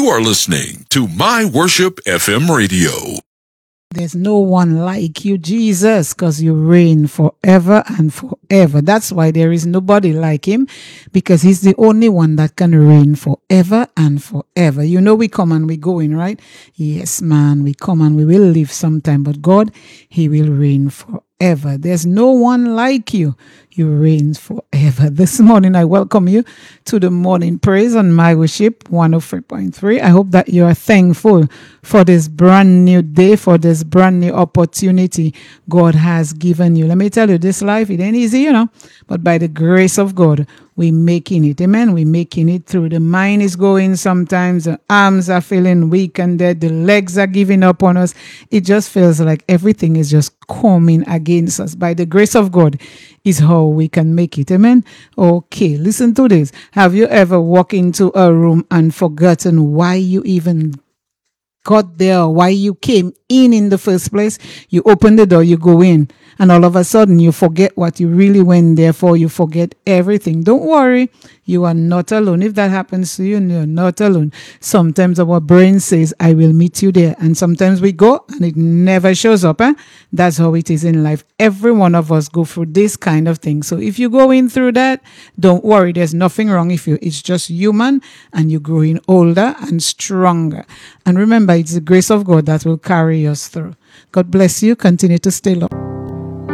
You are listening to My Worship FM Radio. There's no one like you, Jesus, because you reign forever and forever. That's why there is nobody like him, because he's the only one that can reign forever and forever. You know, we come and we go in, right? Yes, man, we come and we will live sometime, but God, he will reign forever. There's no one like you. You reign forever. This morning, I welcome you to the morning praise on My Worship 103.3. I hope that you are thankful for this brand new day, for this brand new opportunity God has given you. Let me tell you, this life, it ain't easy, but by the grace of God, we making it. Amen. We making it through. The mind is going sometimes. The arms are feeling weak and dead. The legs are giving up on us. It just feels like everything is just coming against us. By the grace of God is how we can make it. Amen. Okay, listen to this. Have you ever walked into a room and forgotten why you even got there, why you came in the first place? You open the door, you go in, and all of a sudden you forget what you really went there for. You forget everything. Don't worry, you are not alone. If that happens to you, you're not alone. Sometimes our brain says, I will meet you there, and sometimes we go and it never shows up. That's how it is in life. Every one of us go through this kind of thing. So if you go in through that, don't worry, there's nothing wrong. It's just human, and you're growing older and stronger. And remember, it's the grace of God that will carry us through. God bless you. Continue to stay low.